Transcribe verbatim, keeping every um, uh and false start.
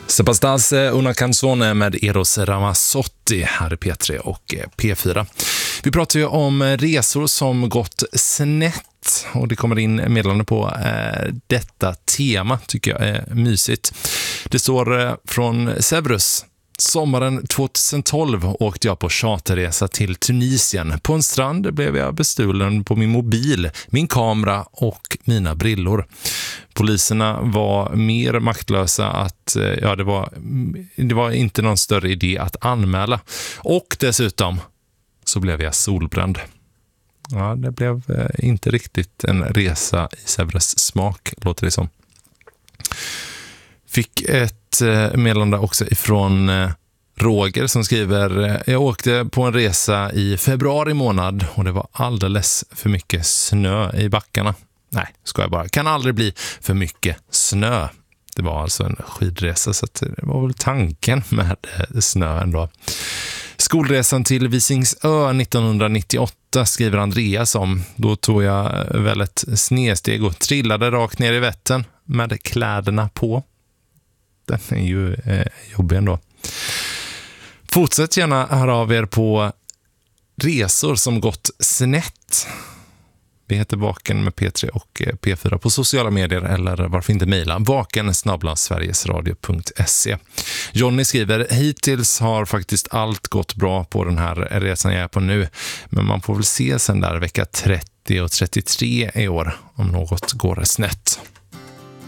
Sebastian una canzone med Eros Ramazzotti här i P tre och P fyra. Vi pratar ju om resor som gått snett och det kommer in meddelande på eh, detta tema, tycker jag är mysigt. Det står eh, från Severus. Sommaren tjugohundratolv åkte jag på charterresa till Tunisien. På en strand blev jag bestulen på min mobil, min kamera och mina brillor. Poliserna var mer maktlösa att ja, det var, det var inte någon större idé att anmäla. Och dessutom så blev jag solbränd. Ja, det blev inte riktigt en resa i Severus smak, låter det som. Fick ett meddelande också ifrån Roger som skriver: jag åkte på en resa i februari månad och det var alldeles för mycket snö i backarna. Nej, ska jag bara. Kan aldrig bli för mycket snö. Det var alltså en skidresa, så att det var väl tanken med snö ändå. Skolresan till Visingsö nittonhundranittioåtta skriver Andreas om. Då tog jag väl ett snedsteg och trillade rakt ner i Vättern med kläderna på. Den är ju eh, jobbig ändå. Fortsätt gärna höra av er på resor som gått snett. Vi heter Vaken med P tre och P fyra på sociala medier, eller varför inte mejla vaken snabel-a sverigesradio punkt se. Johnny skriver: hittills har faktiskt allt gått bra på den här resan jag är på nu, men man får väl se sen där vecka trettio och trettiotre i år om något går snett.